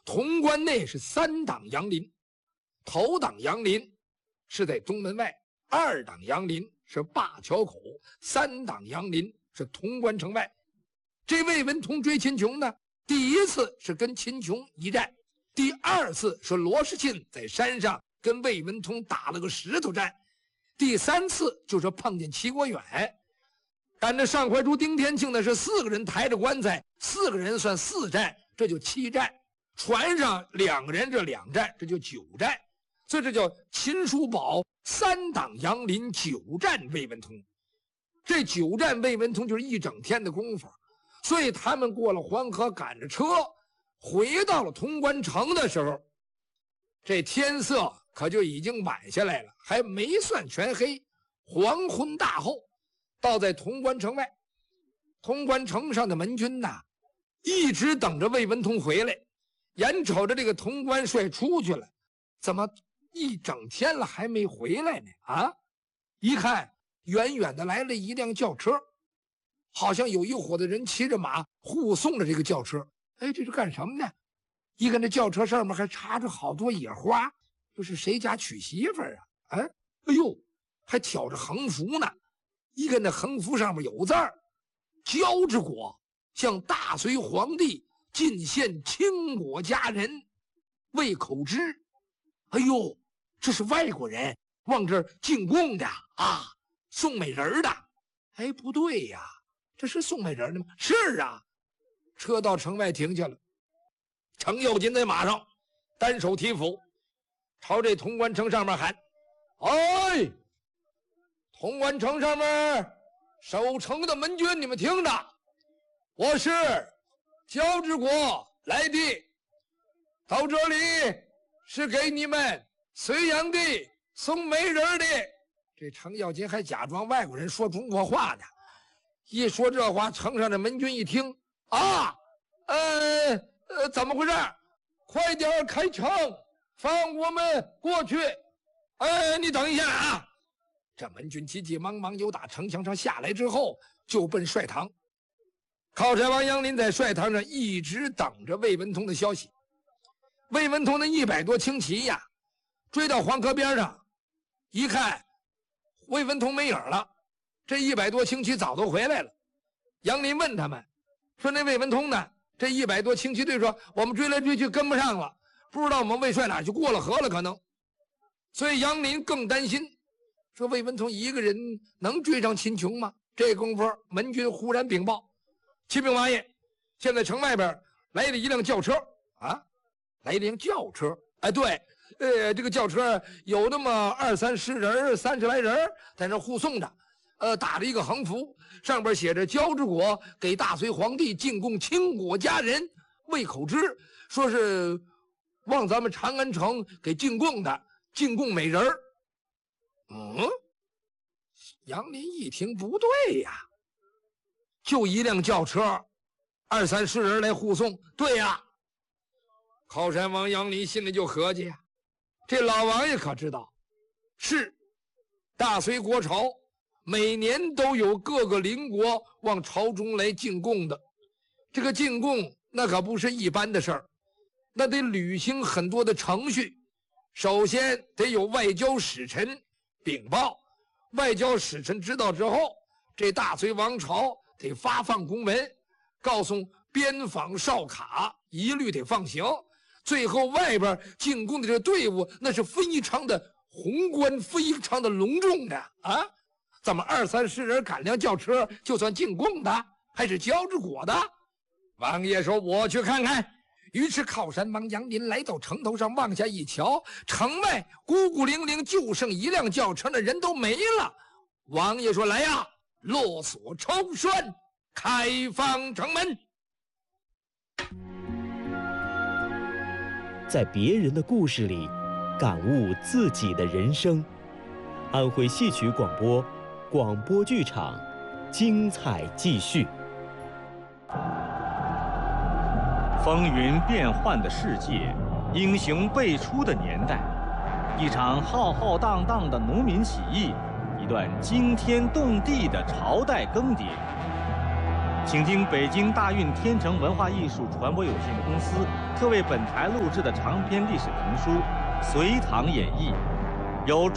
潼关内是3党杨林，头党杨林是在东门外，2党杨林是灞桥口，3党杨林是潼关城外。这魏文通追秦琼呢，第一次是跟秦琼一战，第2次是罗士钦在山上跟魏文通打了个石头战，第3次就是碰见齐国远。赶着上怀珠、丁天庆的是4个人抬着棺材，4个人算4战，这就7战。船上2个人，这2战，这就9战。所以这叫秦叔宝3党杨林9战魏文通。这9战魏文通就是1整天的功夫。所以他们过了黄河，赶着车回到了潼关城的时候，这天色可就已经晚下来了，还没算全黑。黄昏大后，到在潼关城外，潼关城上的门军呐，一直等着魏文通回来。眼瞅着这个潼关帅出去了，怎么1整天了还没回来呢？啊！一看，远远的来了一辆轿车，好像有一伙的人骑着马护送着这个轿车。哎，这是干什么呢？一看这轿车上面还插着好多野花，这是谁家娶媳妇儿啊？哎呦，还挑着横幅呢。一看那横幅上面有字儿：焦之国向大隋皇帝进献倾国佳人，为口之。哎呦，这是外国人往这儿进贡的啊，送美人的。哎，不对呀，这是送美人的吗？是啊。车到城外停下了，程咬金在马上，单手提斧，朝这潼关城上面喊：哎，潼关城上面守城的门军，你们听着，我是焦之国来的，到这里是给你们隋炀帝送媒人的。这程咬金还假装外国人说中国话呢，一说这话，城上的门军一听啊，怎么回事？快点开城，放我们过去。哎，你等一下啊！这门军急急忙忙由打城墙上下来之后，就奔帅堂。靠山王杨林在帅堂上一直等着魏文通的消息。魏文通那100多轻骑呀，追到黄河边上，一看魏文通没影了，这100多轻骑早都回来了。杨林问他们说：“那魏文通呢？”这100多轻骑队说：“我们追来追去跟不上了，不知道我们魏帅哪去，过了河了可能。”所以杨林更担心，说魏文通一个人能追上秦琼吗？这功夫门军忽然禀报：“启禀王爷，现在城外边来了一辆轿车啊，来一辆轿车。哎，对，这个轿车有那么20-30人，30来人在那护送着。打着一个横幅，上边写着焦之国给大隋皇帝进贡倾国佳人魏口之，说是往咱们长安城给进贡的，进贡美人儿。”杨林一听不对呀，就一辆轿车，20-30人来护送。对呀，靠山王杨林心里就合计呀，这老王爷可知道，是大隋国朝每年都有各个邻国往朝中来进贡的，这个进贡那可不是一般的事儿，那得履行很多的程序。首先得有外交使臣禀报，外交使臣知道之后，这大隋王朝得发放公文，告诉边防哨卡一律得放行。最后外边进贡的这个队伍那是非常的宏观，非常的隆重的啊！怎么20-30人赶辆轿车就算进贡的，还是焦之国的？王爷说：“我去看看。”于是靠山王杨林来到城头上，往下一瞧，城外孤孤零零就剩一辆轿车，那人都没了。王爷说：“来呀，落锁抽栓，开放城门。” 在别人的故事里感悟自己的人生。安徽戏曲广播，广播剧场，精彩继续。 风云变幻的世界，英雄辈出的年代，一场浩浩荡荡的农民起义，一段惊天动地的朝代更迭。 请听北京大运天成文化艺术传播有限公司特为本台录制的长篇历史评书《隋唐演义》，由